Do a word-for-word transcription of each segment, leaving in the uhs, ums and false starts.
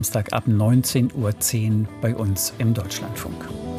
Samstag ab neunzehn Uhr zehn bei uns im Deutschlandfunk.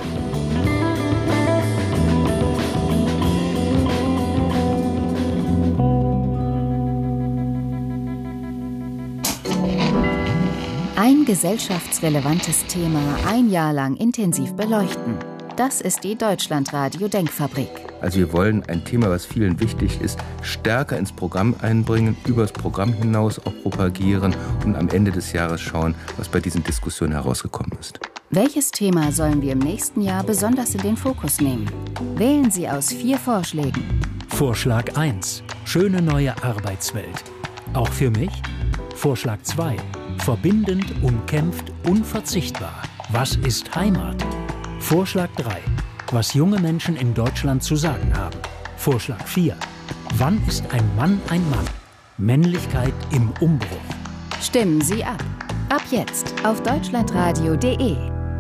Ein gesellschaftsrelevantes Thema ein Jahr lang intensiv beleuchten. Das ist die Deutschlandradio-Denkfabrik. Also wir wollen ein Thema, was vielen wichtig ist, stärker ins Programm einbringen, über das Programm hinaus auch propagieren und am Ende des Jahres schauen, was bei diesen Diskussionen herausgekommen ist. Welches Thema sollen wir im nächsten Jahr besonders in den Fokus nehmen? Wählen Sie aus vier Vorschlägen. Vorschlag eins. Schöne neue Arbeitswelt. Auch für mich? Vorschlag zwei. Verbindend, umkämpft, unverzichtbar. Was ist Heimat? Vorschlag drei. Was junge Menschen in Deutschland zu sagen haben. Vorschlag vier. Wann ist ein Mann ein Mann? Männlichkeit im Umbruch. Stimmen Sie ab. Ab jetzt auf deutschlandradio punkt de.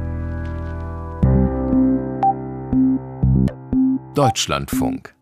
Deutschlandfunk.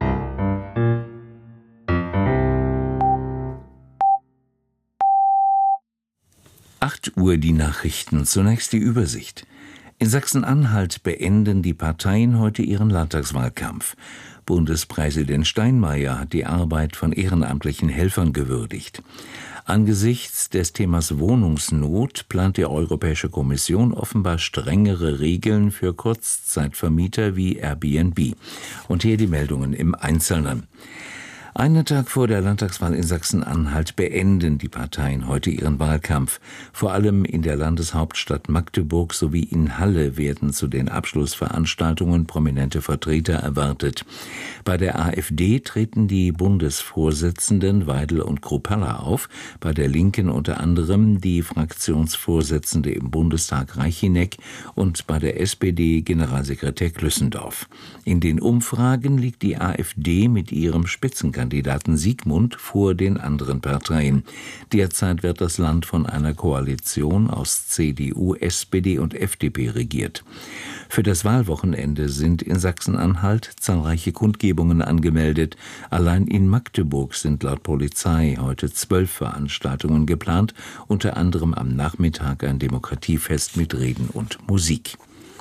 acht Uhr die Nachrichten. Zunächst die Übersicht. In Sachsen-Anhalt beenden die Parteien heute ihren Landtagswahlkampf. Bundespräsident Steinmeier hat die Arbeit von ehrenamtlichen Helfern gewürdigt. Angesichts des Themas Wohnungsnot plant die Europäische Kommission offenbar strengere Regeln für Kurzzeitvermieter wie Airbnb. Und hier die Meldungen im Einzelnen. Einen Tag vor der Landtagswahl in Sachsen-Anhalt beenden die Parteien heute ihren Wahlkampf. Vor allem in der Landeshauptstadt Magdeburg sowie in Halle werden zu den Abschlussveranstaltungen prominente Vertreter erwartet. Bei der AfD treten die Bundesvorsitzenden Weidel und Kruppalla auf, bei der Linken unter anderem die Fraktionsvorsitzende im Bundestag Reichinek und bei der S P D Generalsekretär Klüssendorf. In den Umfragen liegt die AfD mit ihrem Spitzenkandidaten Kandidaten Siegmund vor den anderen Parteien. Derzeit wird das Land von einer Koalition aus C D U, S P D und F D P regiert. Für das Wahlwochenende sind in Sachsen-Anhalt zahlreiche Kundgebungen angemeldet. Allein in Magdeburg sind laut Polizei heute zwölf Veranstaltungen geplant, unter anderem am Nachmittag ein Demokratiefest mit Reden und Musik.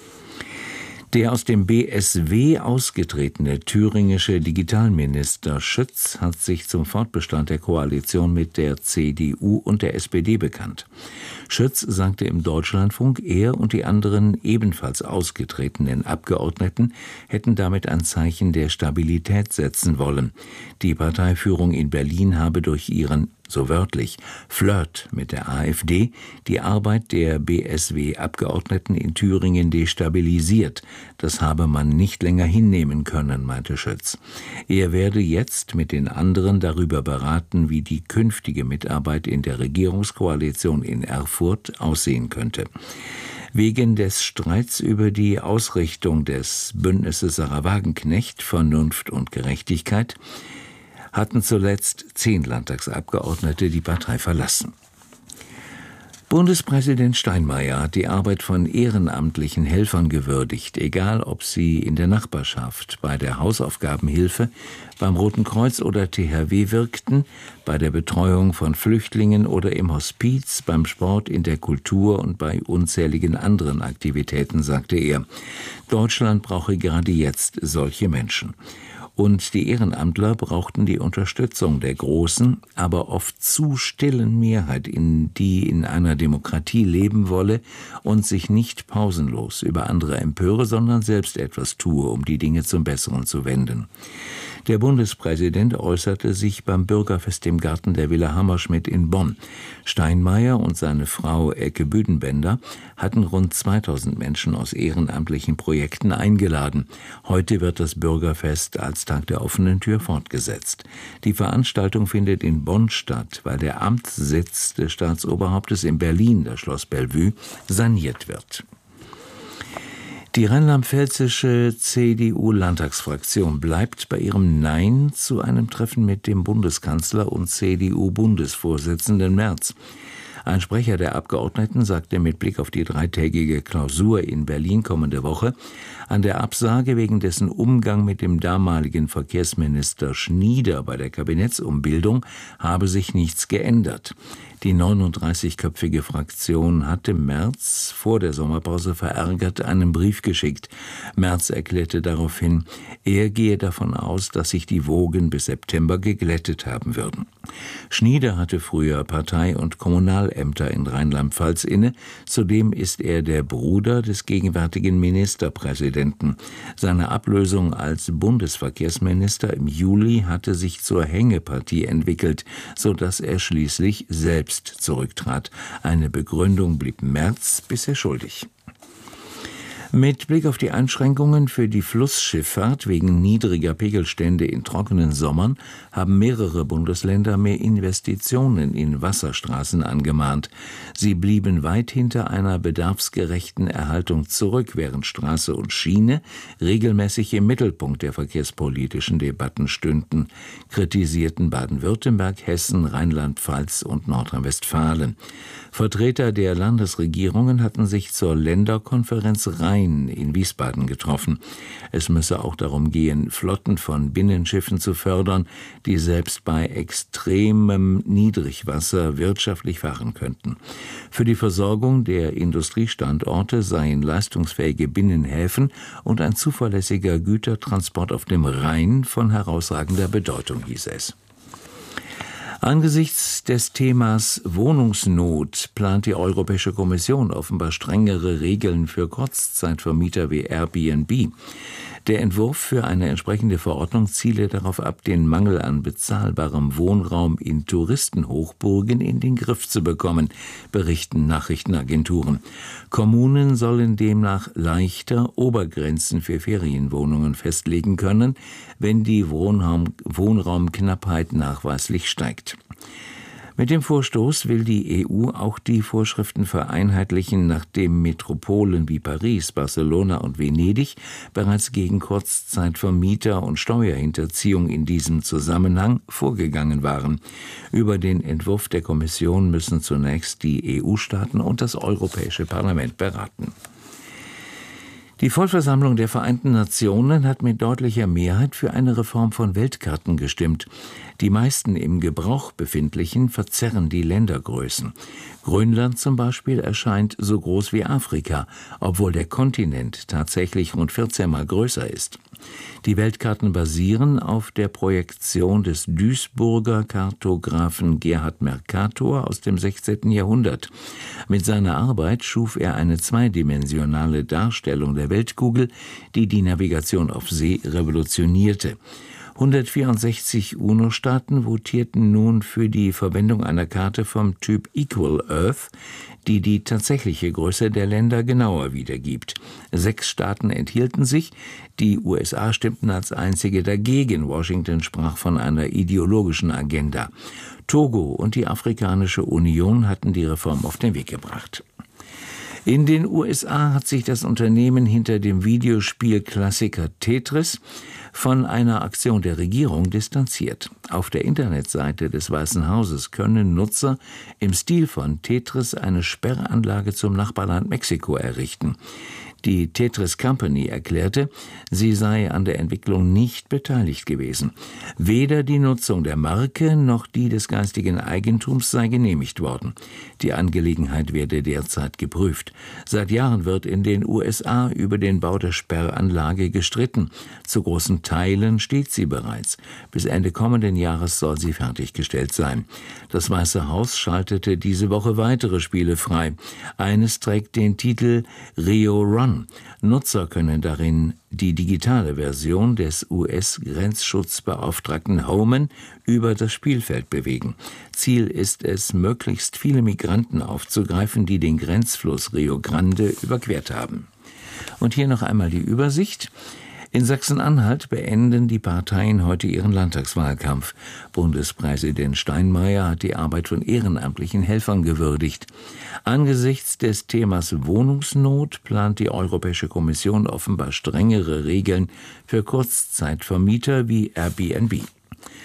Der aus dem B S W ausgetretene thüringische Digitalminister Schütz hat sich zum Fortbestand der Koalition mit der C D U und der S P D bekannt. Schütz sagte im Deutschlandfunk, er und die anderen ebenfalls ausgetretenen Abgeordneten hätten damit ein Zeichen der Stabilität setzen wollen. Die Parteiführung in Berlin habe durch ihren, so wörtlich, Flirt mit der AfD die Arbeit der B S W-Abgeordneten in Thüringen destabilisiert. Das habe man nicht länger hinnehmen können, meinte Schütz. Er werde jetzt mit den anderen darüber beraten, wie die künftige Mitarbeit in der Regierungskoalition in Erfurt aussehen könnte. Wegen des Streits über die Ausrichtung des Bündnisses Sarah Wagenknecht, Vernunft und Gerechtigkeit hatten zuletzt zehn Landtagsabgeordnete die Partei verlassen. Bundespräsident Steinmeier hat die Arbeit von ehrenamtlichen Helfern gewürdigt, egal ob sie in der Nachbarschaft, bei der Hausaufgabenhilfe, beim Roten Kreuz oder T H W wirkten, bei der Betreuung von Flüchtlingen oder im Hospiz, beim Sport, in der Kultur und bei unzähligen anderen Aktivitäten, sagte er. Deutschland brauche gerade jetzt solche Menschen. Und die Ehrenamtler brauchten die Unterstützung der großen, aber oft zu stillen Mehrheit, in die in einer Demokratie leben wolle und sich nicht pausenlos über andere empöre, sondern selbst etwas tue, um die Dinge zum Besseren zu wenden. Der Bundespräsident äußerte sich beim Bürgerfest im Garten der Villa Hammerschmidt in Bonn. Steinmeier und seine Frau Elke Büdenbender hatten rund zweitausend Menschen aus ehrenamtlichen Projekten eingeladen. Heute wird das Bürgerfest als Tag der offenen Tür fortgesetzt. Die Veranstaltung findet in Bonn statt, weil der Amtssitz des Staatsoberhauptes in Berlin, das Schloss Bellevue, saniert wird. Die rheinland-pfälzische C D U-Landtagsfraktion bleibt bei ihrem Nein zu einem Treffen mit dem Bundeskanzler und C D U-Bundesvorsitzenden Merz. Ein Sprecher der Abgeordneten sagte mit Blick auf die dreitägige Klausur in Berlin kommende Woche, an der Absage wegen dessen Umgang mit dem damaligen Verkehrsminister Schnieder bei der Kabinettsumbildung habe sich nichts geändert. Die neununddreißigköpfige Fraktion hatte Merz vor der Sommerpause verärgert einen Brief geschickt. Merz erklärte daraufhin, er gehe davon aus, dass sich die Wogen bis September geglättet haben würden. Schnieder hatte früher Partei- und Kommunalämter in Rheinland-Pfalz inne. Zudem ist er der Bruder des gegenwärtigen Ministerpräsidenten. Seine Ablösung als Bundesverkehrsminister im Juli hatte sich zur Hängepartie entwickelt, sodass er schließlich selbst zurücktrat. Eine Begründung blieb Merz bisher schuldig. Mit Blick auf die Einschränkungen für die Flussschifffahrt wegen niedriger Pegelstände in trockenen Sommern haben mehrere Bundesländer mehr Investitionen in Wasserstraßen angemahnt. Sie blieben weit hinter einer bedarfsgerechten Erhaltung zurück, während Straße und Schiene regelmäßig im Mittelpunkt der verkehrspolitischen Debatten stünden, kritisierten Baden-Württemberg, Hessen, Rheinland-Pfalz und Nordrhein-Westfalen. Vertreter der Landesregierungen hatten sich zur Länderkonferenz Rhein in Wiesbaden getroffen. Es müsse auch darum gehen, Flotten von Binnenschiffen zu fördern, die selbst bei extremem Niedrigwasser wirtschaftlich fahren könnten. Für die Versorgung der Industriestandorte seien leistungsfähige Binnenhäfen und ein zuverlässiger Gütertransport auf dem Rhein von herausragender Bedeutung, hieß es. Angesichts des Themas Wohnungsnot plant die Europäische Kommission offenbar strengere Regeln für Kurzzeitvermieter wie Airbnb. Der Entwurf für eine entsprechende Verordnung ziele darauf ab, den Mangel an bezahlbarem Wohnraum in Touristenhochburgen in den Griff zu bekommen, berichten Nachrichtenagenturen. Kommunen sollen demnach leichter Obergrenzen für Ferienwohnungen festlegen können, wenn die Wohnraum, Wohnraumknappheit nachweislich steigt. Mit dem Vorstoß will die E U auch die Vorschriften vereinheitlichen, nachdem Metropolen wie Paris, Barcelona und Venedig bereits gegen Kurzzeitvermieter und Steuerhinterziehung in diesem Zusammenhang vorgegangen waren. Über den Entwurf der Kommission müssen zunächst die E U-Staaten und das Europäische Parlament beraten. Die Vollversammlung der Vereinten Nationen hat mit deutlicher Mehrheit für eine Reform von Weltkarten gestimmt. Die meisten im Gebrauch befindlichen verzerren die Ländergrößen. Grönland zum Beispiel erscheint so groß wie Afrika, obwohl der Kontinent tatsächlich rund vierzehn Mal größer ist. Die Weltkarten basieren auf der Projektion des Duisburger Kartografen Gerhard Mercator aus dem sechzehnten Jahrhundert. Mit seiner Arbeit schuf er eine zweidimensionale Darstellung der Weltkugel, die die Navigation auf See revolutionierte. hundertvierundsechzig UNO-Staaten votierten nun für die Verwendung einer Karte vom Typ Equal Earth, die die tatsächliche Größe der Länder genauer wiedergibt. Sechs Staaten enthielten sich, die U S A stimmten als einzige dagegen. Washington sprach von einer ideologischen Agenda. Togo und die Afrikanische Union hatten die Reform auf den Weg gebracht. In den U S A hat sich das Unternehmen hinter dem Videospielklassiker Tetris von einer Aktion der Regierung distanziert. Auf der Internetseite des Weißen Hauses können Nutzer im Stil von Tetris eine Sperranlage zum Nachbarland Mexiko errichten. Die Tetris Company erklärte, sie sei an der Entwicklung nicht beteiligt gewesen. Weder die Nutzung der Marke noch die des geistigen Eigentums sei genehmigt worden. Die Angelegenheit werde derzeit geprüft. Seit Jahren wird in den U S A über den Bau der Sperranlage gestritten. Zu großen Teilen steht sie bereits. Bis Ende kommenden Jahres soll sie fertiggestellt sein. Das Weiße Haus schaltete diese Woche weitere Spiele frei. Eines trägt den Titel Rio Run. Nutzer können darin die digitale Version des U S-Grenzschutzbeauftragten Homan über das Spielfeld bewegen. Ziel ist es, möglichst viele Migranten aufzugreifen, die den Grenzfluss Rio Grande überquert haben. Und hier noch einmal die Übersicht. In Sachsen-Anhalt beenden die Parteien heute ihren Landtagswahlkampf. Bundespräsident Steinmeier hat die Arbeit von ehrenamtlichen Helfern gewürdigt. Angesichts des Themas Wohnungsnot plant die Europäische Kommission offenbar strengere Regeln für Kurzzeitvermieter wie Airbnb.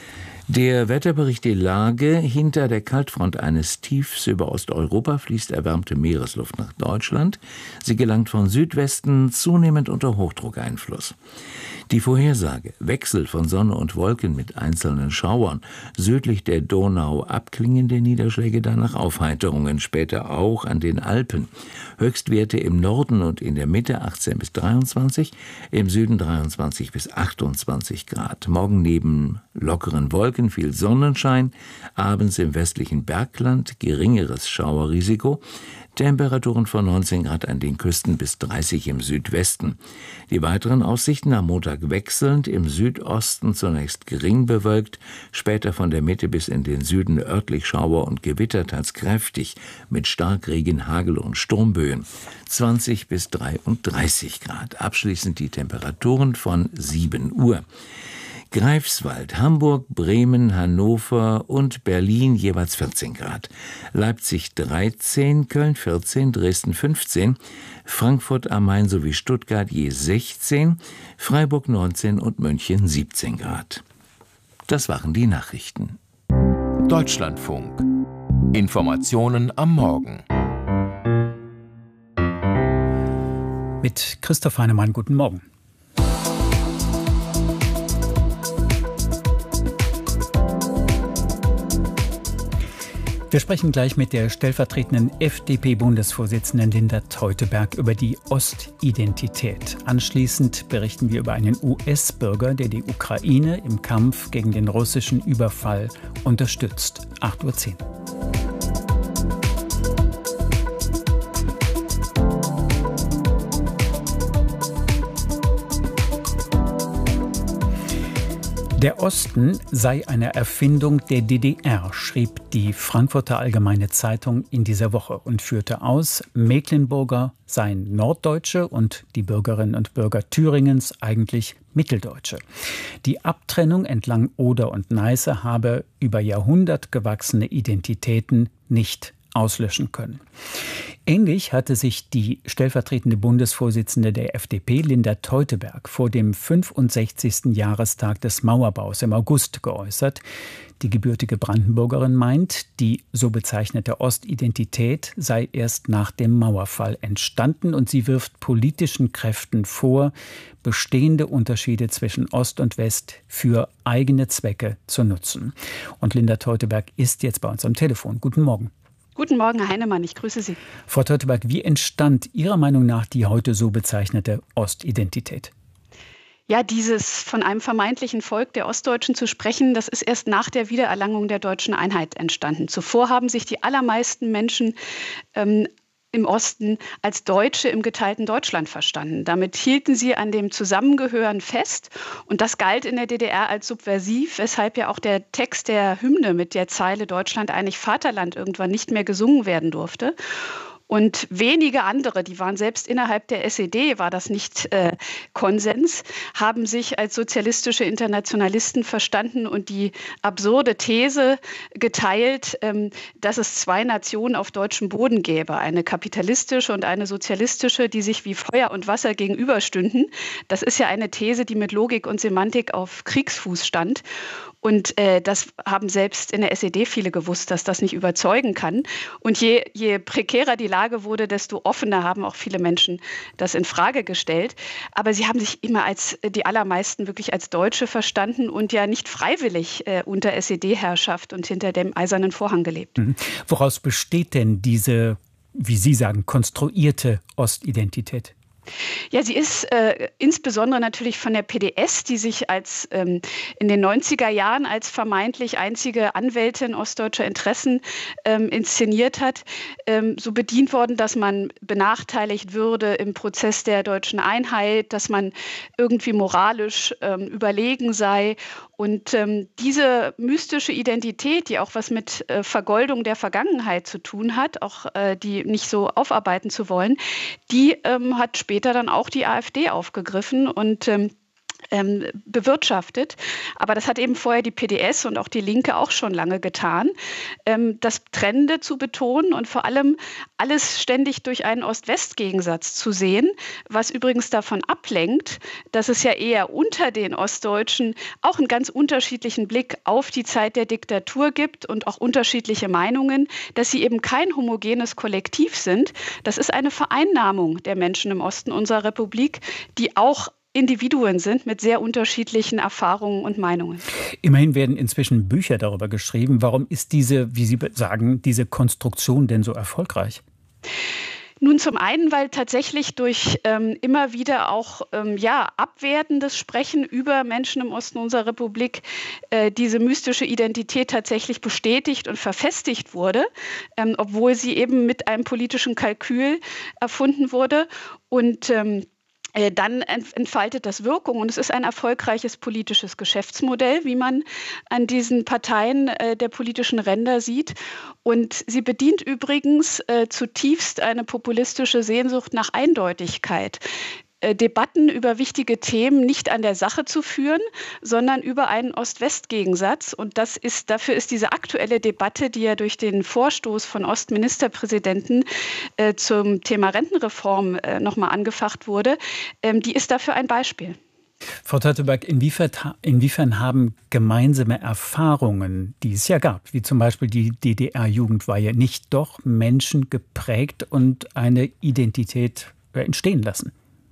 Der Wetterbericht die Lage: Hinter der Kaltfront eines Tiefs über Osteuropa fließt erwärmte Meeresluft nach Deutschland. Sie gelangt von Südwesten zunehmend unter Hochdruckeinfluss. Die Vorhersage: Wechsel von Sonne und Wolken mit einzelnen Schauern. Südlich der Donau abklingende Niederschläge, danach Aufheiterungen, später auch an den Alpen. Höchstwerte im Norden und in der Mitte achtzehn bis dreiundzwanzig, im Süden dreiundzwanzig bis achtundzwanzig Grad. Morgen neben lockeren Wolken viel Sonnenschein, abends im westlichen Bergland geringeres Schauerrisiko. Temperaturen von neunzehn Grad an den Küsten bis dreißig im Südwesten. Die weiteren Aussichten: am Montag wechselnd, im Südosten zunächst gering bewölkt, später von der Mitte bis in den Süden örtlich Schauer und Gewitter, teils kräftig, mit Starkregen, Hagel und Sturmböen. zwanzig bis dreiunddreißig Grad. Abschließend die Temperaturen von sieben Uhr. Greifswald, Hamburg, Bremen, Hannover und Berlin jeweils vierzehn Grad. Leipzig dreizehn, Köln vierzehn, Dresden fünfzehn, Frankfurt am Main sowie Stuttgart je sechzehn, Freiburg neunzehn und München siebzehn Grad. Das waren die Nachrichten. Deutschlandfunk. Informationen am Morgen. Mit Christoph Heinemann, guten Morgen. Wir sprechen gleich mit der stellvertretenden F D P-Bundesvorsitzenden Linda Teuteberg über die Ostidentität. Anschließend berichten wir über einen U S-Bürger, der die Ukraine im Kampf gegen den russischen Überfall unterstützt. acht Uhr zehn. Der Osten sei eine Erfindung der D D R, schrieb die Frankfurter Allgemeine Zeitung in dieser Woche und führte aus, Mecklenburger seien Norddeutsche und die Bürgerinnen und Bürger Thüringens eigentlich Mitteldeutsche. Die Abtrennung entlang Oder und Neiße habe über Jahrhundert gewachsene Identitäten nicht auslöschen können. Ähnlich hatte sich die stellvertretende Bundesvorsitzende der F D P, Linda Teuteberg, vor dem fünfundsechzigsten Jahrestag des Mauerbaus im August geäußert. Die gebürtige Brandenburgerin meint, die so bezeichnete Ostidentität sei erst nach dem Mauerfall entstanden und sie wirft politischen Kräften vor, bestehende Unterschiede zwischen Ost und West für eigene Zwecke zu nutzen. Und Linda Teuteberg ist jetzt bei uns am Telefon. Guten Morgen. Guten Morgen, Herr Heinemann, ich grüße Sie. Frau Teuteberg, wie entstand Ihrer Meinung nach die heute so bezeichnete Ostidentität? Ja, dieses von einem vermeintlichen Volk der Ostdeutschen zu sprechen, das ist erst nach der Wiedererlangung der deutschen Einheit entstanden. Zuvor haben sich die allermeisten Menschen ähm, im Osten als Deutsche im geteilten Deutschland verstanden. Damit hielten sie an dem Zusammengehören fest und das galt in der D D R als subversiv, weshalb ja auch der Text der Hymne mit der Zeile Deutschland einig Vaterland irgendwann nicht mehr gesungen werden durfte. Und wenige andere, die waren selbst innerhalb der S E D, war das nicht äh, Konsens, haben sich als sozialistische Internationalisten verstanden und die absurde These geteilt, ähm, dass es zwei Nationen auf deutschem Boden gäbe, eine kapitalistische und eine sozialistische, die sich wie Feuer und Wasser gegenüberstünden. Das ist ja eine These, die mit Logik und Semantik auf Kriegsfuß stand. Und äh, das haben selbst in der S E D viele gewusst, dass das nicht überzeugen kann. Und je, je prekärer die Lage wurde, desto offener haben auch viele Menschen das in Frage gestellt. Aber sie haben sich immer als die allermeisten wirklich als Deutsche verstanden und ja nicht freiwillig äh, unter S E D-Herrschaft und hinter dem Eisernen Vorhang gelebt. Mhm. Woraus besteht denn diese, wie Sie sagen, konstruierte Ostidentität? Ja, sie ist äh, insbesondere natürlich von der P D S, die sich als ähm, in den neunziger Jahren als vermeintlich einzige Anwältin ostdeutscher Interessen ähm, inszeniert hat, ähm, so bedient worden, dass man benachteiligt würde im Prozess der deutschen Einheit, dass man irgendwie moralisch ähm, überlegen sei. Und ähm, diese mystische Identität, die auch was mit äh, Vergoldung der Vergangenheit zu tun hat, auch äh, die nicht so aufarbeiten zu wollen, die ähm, hat später dann auch die AfD aufgegriffen und ähm, Ähm, bewirtschaftet. Aber das hat eben vorher die P D S und auch die Linke auch schon lange getan, ähm, das Trennende zu betonen und vor allem alles ständig durch einen Ost-West-Gegensatz zu sehen, was übrigens davon ablenkt, dass es ja eher unter den Ostdeutschen auch einen ganz unterschiedlichen Blick auf die Zeit der Diktatur gibt und auch unterschiedliche Meinungen, dass sie eben kein homogenes Kollektiv sind. Das ist eine Vereinnahmung der Menschen im Osten unserer Republik, die auch Individuen sind mit sehr unterschiedlichen Erfahrungen und Meinungen. Immerhin werden inzwischen Bücher darüber geschrieben. Warum ist diese, wie Sie sagen, diese Konstruktion denn so erfolgreich? Nun, zum einen, weil tatsächlich durch ähm, immer wieder auch ähm, ja, abwertendes Sprechen über Menschen im Osten unserer Republik äh, diese mystische Identität tatsächlich bestätigt und verfestigt wurde, ähm, obwohl sie eben mit einem politischen Kalkül erfunden wurde. Und ähm, dann entfaltet das Wirkung. Und es ist ein erfolgreiches politisches Geschäftsmodell, wie man an diesen Parteien äh, der politischen Ränder sieht. Und sie bedient übrigens äh, zutiefst eine populistische Sehnsucht nach Eindeutigkeit. Debatten über wichtige Themen nicht an der Sache zu führen, sondern über einen Ost-West-Gegensatz. Und das ist, dafür ist diese aktuelle Debatte, die ja durch den Vorstoß von Ostministerpräsidenten äh, zum Thema Rentenreform äh, nochmal angefacht wurde, ähm, die ist dafür ein Beispiel. Frau Teuteberg, inwiefern, inwiefern haben gemeinsame Erfahrungen, die es ja gab, wie zum Beispiel die D D R-Jugendweihe, nicht doch Menschen geprägt und eine Identität entstehen lassen?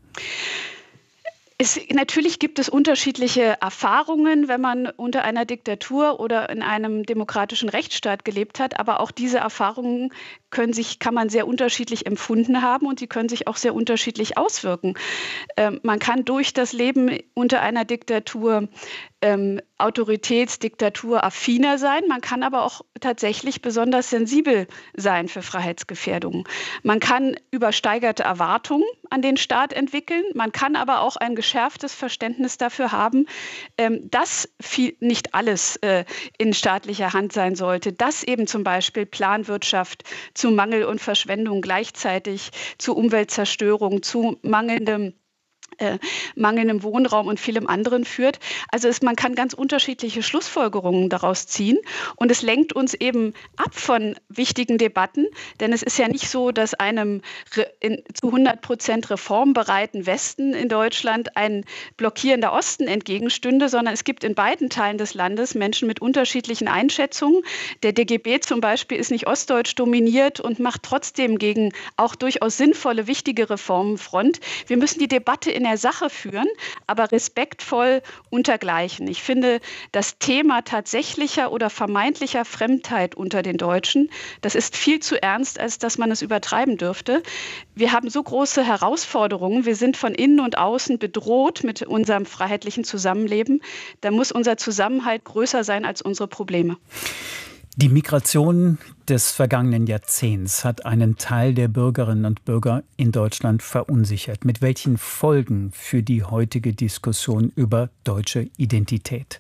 Es, natürlich gibt es unterschiedliche Erfahrungen, wenn man unter einer Diktatur oder in einem demokratischen Rechtsstaat gelebt hat. Aber auch diese Erfahrungen können sich, kann man sehr unterschiedlich empfunden haben und sie können sich auch sehr unterschiedlich auswirken. Ähm, man kann durch das Leben unter einer Diktatur ähm, Autoritätsdiktatur affiner sein. Man kann aber auch tatsächlich besonders sensibel sein für Freiheitsgefährdungen. Man kann übersteigerte Erwartungen an den Staat entwickeln. Man kann aber auch ein geschärftes Verständnis dafür haben, ähm, dass viel, nicht alles äh, in staatlicher Hand sein sollte, dass eben zum Beispiel Planwirtschaft zu Mangel und Verschwendung gleichzeitig, zu Umweltzerstörung, zu mangelndem Äh, mangelndem Wohnraum und vielem anderen führt. Also es, man kann ganz unterschiedliche Schlussfolgerungen daraus ziehen und es lenkt uns eben ab von wichtigen Debatten, denn es ist ja nicht so, dass einem in, zu hundert Prozent reformbereiten Westen in Deutschland ein blockierender Osten entgegenstünde, sondern es gibt in beiden Teilen des Landes Menschen mit unterschiedlichen Einschätzungen. Der D G B zum Beispiel ist nicht ostdeutsch dominiert und macht trotzdem gegen auch durchaus sinnvolle, wichtige Reformen Front. Wir müssen die Debatte in der Sache führen, aber respektvoll untergleichen. Ich finde, das Thema tatsächlicher oder vermeintlicher Fremdheit unter den Deutschen, das ist viel zu ernst, als dass man es übertreiben dürfte. Wir haben so große Herausforderungen. Wir sind von innen und außen bedroht mit unserem freiheitlichen Zusammenleben. Da muss unser Zusammenhalt größer sein als unsere Probleme. Die Migration des vergangenen Jahrzehnts hat einen Teil der Bürgerinnen und Bürger in Deutschland verunsichert. Mit welchen Folgen für die heutige Diskussion über deutsche Identität?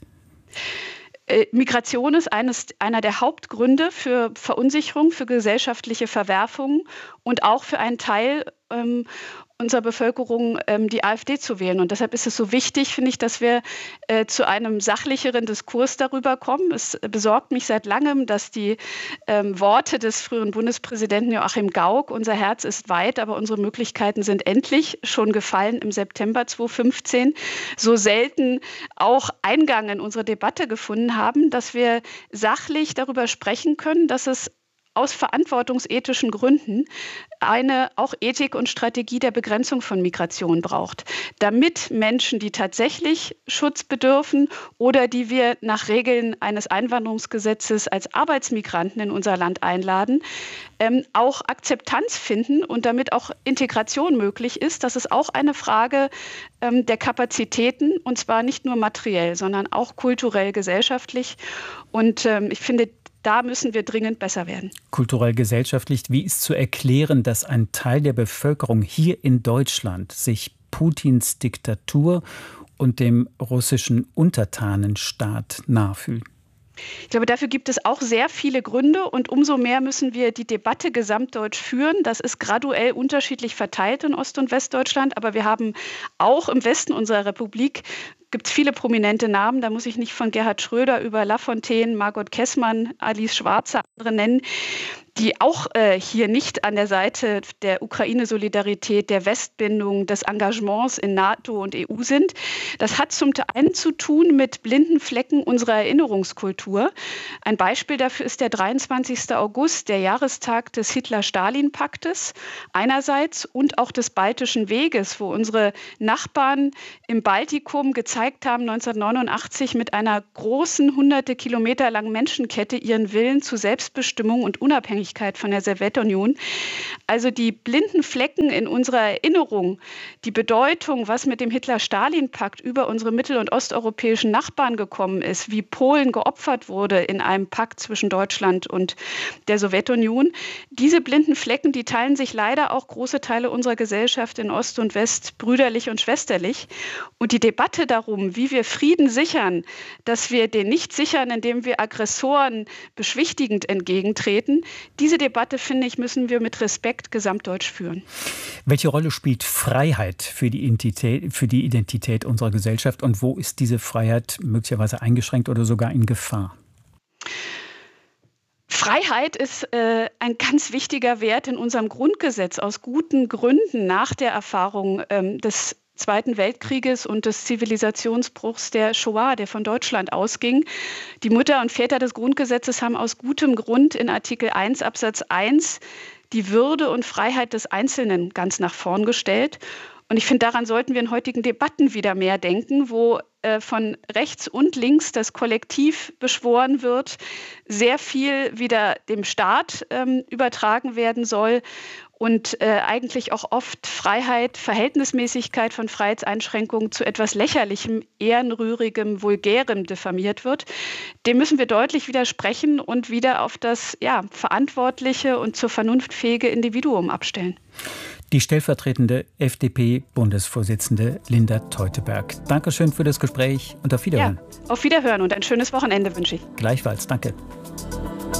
Migration ist eines, einer der Hauptgründe für Verunsicherung, für gesellschaftliche Verwerfungen und auch für einen Teil ähm, unserer Bevölkerung, ähm, die AfD zu wählen. Und deshalb ist es so wichtig, finde ich, dass wir äh, zu einem sachlicheren Diskurs darüber kommen. Es besorgt mich seit langem, dass die ähm, Worte des früheren Bundespräsidenten Joachim Gauck, unser Herz ist weit, aber unsere Möglichkeiten sind endlich, schon gefallen im September zweitausendfünfzehn, so selten auch Eingang in unsere Debatte gefunden haben, dass wir sachlich darüber sprechen können, dass es aus verantwortungsethischen Gründen eine auch Ethik und Strategie der Begrenzung von Migration braucht, damit Menschen, die tatsächlich Schutz bedürfen oder die wir nach Regeln eines Einwanderungsgesetzes als Arbeitsmigranten in unser Land einladen, ähm, auch Akzeptanz finden und damit auch Integration möglich ist. Das ist auch eine Frage ähm, der Kapazitäten und zwar nicht nur materiell, sondern auch kulturell, gesellschaftlich. Und ähm, ich finde, da müssen wir dringend besser werden. Kulturell, gesellschaftlich, wie ist zu erklären, dass ein Teil der Bevölkerung hier in Deutschland sich Putins Diktatur und dem russischen Untertanenstaat nachfühlt? Ich glaube, dafür gibt es auch sehr viele Gründe und umso mehr müssen wir die Debatte gesamtdeutsch führen. Das ist graduell unterschiedlich verteilt in Ost- und Westdeutschland, aber wir haben auch im Westen unserer Republik gibt es viele prominente Namen. Da muss ich nicht von Gerhard Schröder über Lafontaine, Margot Kessmann, Alice Schwarzer, andere nennen, die auch äh, hier nicht an der Seite der Ukraine-Solidarität, der Westbindung, des Engagements in NATO und E U sind. Das hat zum einen zu tun mit blinden Flecken unserer Erinnerungskultur. Ein Beispiel dafür ist der dreiundzwanzigster August, der Jahrestag des Hitler-Stalin-Paktes einerseits und auch des Baltischen Weges, wo unsere Nachbarn im Baltikum gezeigt haben, neunzehnhundertneunundachtzig mit einer großen, hunderte Kilometer langen Menschenkette ihren Willen zu Selbstbestimmung und Unabhängigkeit von der Sowjetunion. Also die blinden Flecken in unserer Erinnerung, die Bedeutung, was mit dem Hitler-Stalin-Pakt über unsere mittel- und osteuropäischen Nachbarn gekommen ist, wie Polen geopfert wurde in einem Pakt zwischen Deutschland und der Sowjetunion. Diese blinden Flecken, die teilen sich leider auch große Teile unserer Gesellschaft in Ost und West brüderlich und schwesterlich. Und die Debatte darum, wie wir Frieden sichern, dass wir den nicht sichern, indem wir Aggressoren beschwichtigend entgegentreten, diese Debatte, finde ich, müssen wir mit Respekt gesamtdeutsch führen. Welche Rolle spielt Freiheit für die Identität, für die Identität unserer Gesellschaft und wo ist diese Freiheit möglicherweise eingeschränkt oder sogar in Gefahr? Freiheit ist äh, ein ganz wichtiger Wert in unserem Grundgesetz aus guten Gründen nach der Erfahrung ähm, des Zweiten Weltkrieges und des Zivilisationsbruchs der Shoah, der von Deutschland ausging. Die Mütter und Väter des Grundgesetzes haben aus gutem Grund in Artikel eins Absatz eins die Würde und Freiheit des Einzelnen ganz nach vorn gestellt. Und ich finde, daran sollten wir in heutigen Debatten wieder mehr denken, wo äh, von rechts und links das Kollektiv beschworen wird, sehr viel wieder dem Staat ähm, übertragen werden soll. Und äh, eigentlich auch oft Freiheit, Verhältnismäßigkeit von Freiheitseinschränkungen zu etwas Lächerlichem, Ehrenrührigem, Vulgärem diffamiert wird. Dem müssen wir deutlich widersprechen und wieder auf das ja, verantwortliche und zur Vernunft fähige Individuum abstellen. Die stellvertretende F D P-Bundesvorsitzende Linda Teuteberg. Dankeschön für das Gespräch und auf Wiederhören. Ja, auf Wiederhören und ein schönes Wochenende wünsche ich. Gleichfalls, danke.